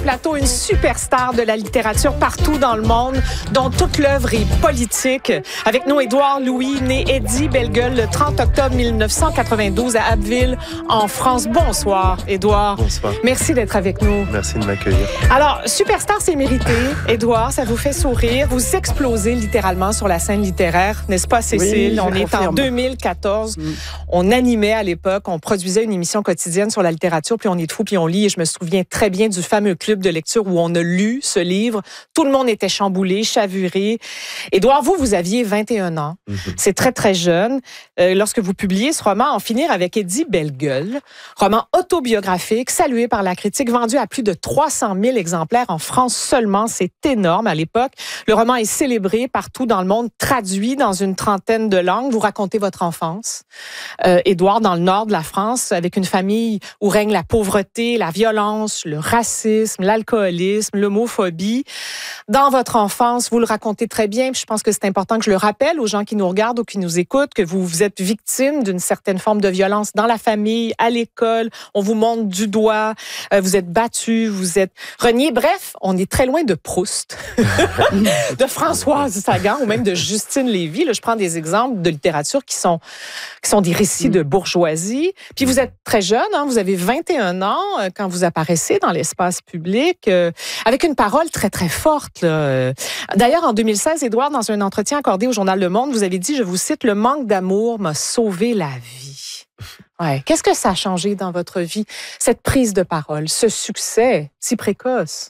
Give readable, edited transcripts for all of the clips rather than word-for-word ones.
plateau une superstar de la littérature partout dans le monde, dont toute l'œuvre est politique. Avec nous, Édouard Louis, né Eddie Bellegueule le 30 octobre 1992 à Abbeville, en France. Bonsoir, Édouard. Bonsoir. Merci d'être avec nous. Merci de m'accueillir. Alors, superstar, c'est mérité. Édouard, ça vous fait sourire. Vous explosez littéralement sur la scène littéraire, n'est-ce pas, Cécile? Oui, on est en 2014. On animait à l'époque, on produisait une émission quotidienne sur la littérature, puis on est de fou, puis on lit. Et je me souviens très bien du fameux club de lecture où on a lu ce livre. Tout le monde était chamboulé, chavuré. Édouard, vous aviez 21 ans. C'est très, très jeune. Lorsque vous publiez ce roman, En finir avec Eddie Bellegueule, roman autobiographique, salué par la critique, vendu à plus de 300 000 exemplaires en France seulement. C'est énorme à l'époque. Le roman est célébré partout dans le monde, traduit dans une trentaine de langues. Vous racontez votre enfance, Édouard, dans le nord de la France, avec une famille où règne la pauvreté, la violence, le racisme, l'alcoolisme, l'homophobie. Dans votre enfance, vous le racontez très bien. Puis je pense que c'est important que je le rappelle aux gens qui nous regardent ou qui nous écoutent, que vous êtes victime d'une certaine forme de violence dans la famille, à l'école. On vous montre du doigt, vous êtes battu, vous êtes renié. Bref, on est très loin de Proust, de Françoise Sagan ou même de Justine Lévy. Là, je prends des exemples de littérature qui sont des récits de bourgeoisie. Puis vous êtes très jeune, hein, vous avez 21 ans quand vous apparaissez dans l'espace public, avec une parole très, très forte. Là. D'ailleurs, en 2016, Édouard, dans un entretien accordé au journal Le Monde, vous avez dit, je vous cite, « Le manque d'amour m'a sauvé la vie ». Ouais. Qu'est-ce que ça a changé dans votre vie, cette prise de parole, ce succès si précoce?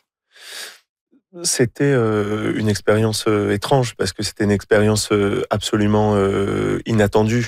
C'était une expérience étrange parce que c'était une expérience absolument inattendue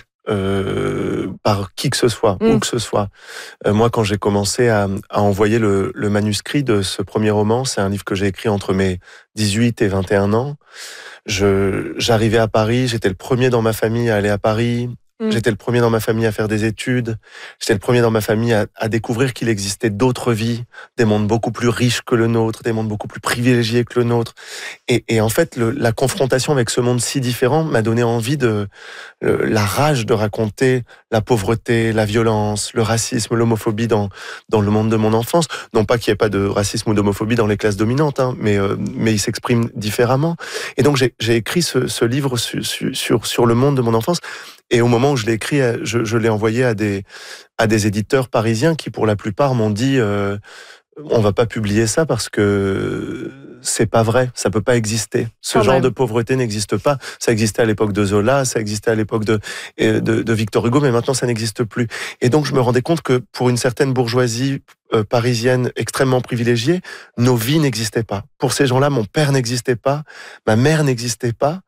par qui que ce soit, où que ce soit. Moi, quand j'ai commencé à envoyer le manuscrit de ce premier roman, c'est un livre que j'ai écrit entre mes 18 et 21 ans. J'arrivais à Paris, j'étais le premier dans ma famille à aller à Paris. J'étais le premier dans ma famille à faire des études. J'étais le premier dans ma famille à découvrir qu'il existait d'autres vies, des mondes beaucoup plus riches que le nôtre, des mondes beaucoup plus privilégiés que le nôtre. Et en fait, la confrontation avec ce monde si différent m'a donné envie la rage de raconter la pauvreté, la violence, le racisme, l'homophobie dans le monde de mon enfance. Non pas qu'il n'y ait pas de racisme ou d'homophobie dans les classes dominantes, hein, mais il s'exprime différemment. Et donc j'ai écrit ce livre sur le monde de mon enfance. Et au moment où je l'ai écrit, je l'ai envoyé à des éditeurs parisiens qui, pour la plupart, m'ont dit on va pas publier ça parce que c'est pas vrai, ça peut pas exister. Ce genre de pauvreté n'existe pas. Ça existait à l'époque de Zola, ça existait à l'époque de Victor Hugo, mais maintenant ça n'existe plus. Et donc je me rendais compte que pour une certaine bourgeoisie parisienne extrêmement privilégiée, nos vies n'existaient pas. Pour ces gens-là, mon père n'existait pas, ma mère n'existait pas.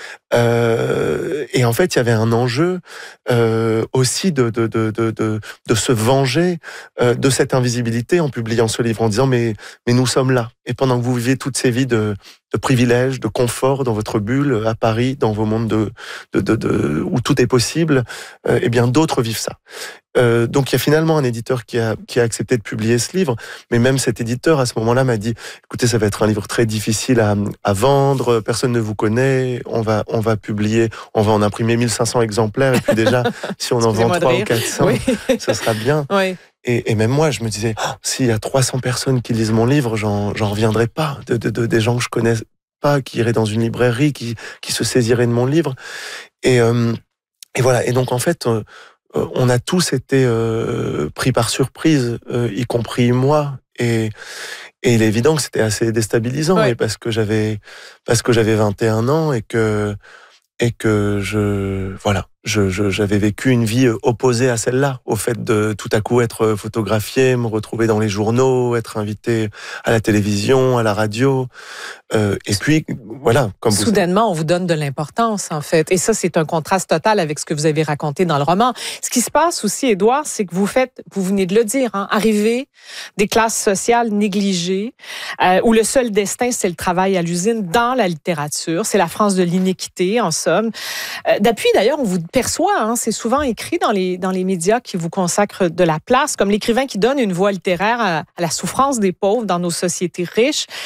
Et en fait, il y avait un enjeu aussi de se venger de cette invisibilité en publiant ce livre, en disant mais nous sommes là. Et pendant que vous vivez toutes ces vies de privilèges, de confort dans votre bulle à Paris, dans vos mondes où tout est possible, eh bien d'autres vivent ça. Donc il y a finalement un éditeur qui a accepté de publier ce livre, mais même cet éditeur à ce moment-là m'a dit écoutez, ça va être un livre très difficile à vendre, personne ne vous connaît, on va publier, on va en imprimer 1500 exemplaires et puis déjà si on en vend 300 ou 400, ça sera bien. Oui. Et même moi, je me disais, s'il y a 300 personnes qui lisent mon livre, j'en reviendrai pas. Des gens que je connais pas, qui iraient dans une librairie, qui se saisiraient de mon livre. Et voilà. Et donc, en fait, on a tous été pris par surprise, y compris moi. Et il est évident que c'était assez déstabilisant, et parce que j'avais 21 ans et que j'avais vécu une vie opposée à celle-là, au fait de tout à coup être photographié, me retrouver dans les journaux, être invité à la télévision, à la radio. Et puis, voilà. Soudainement, on vous donne de l'importance, en fait. Et ça, c'est un contraste total avec ce que vous avez raconté dans le roman. Ce qui se passe aussi, Édouard, c'est que vous venez de le dire, hein, arriver des classes sociales négligées, où le seul destin, c'est le travail à l'usine dans la littérature. C'est la France de l'iniquité, en somme. D'appui, d'ailleurs, on vous perçoit, hein, c'est souvent écrit dans les médias qui vous consacrent de la place, comme l'écrivain qui donne une voix littéraire à la souffrance des pauvres dans nos sociétés riches.